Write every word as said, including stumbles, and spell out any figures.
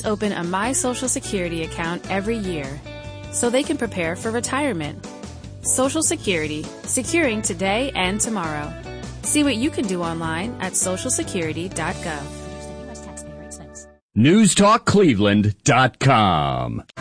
open a My Social Security account every year so they can prepare for retirement. Social Security, securing today and tomorrow. See what you can do online at social security dot gov. news talk cleveland dot com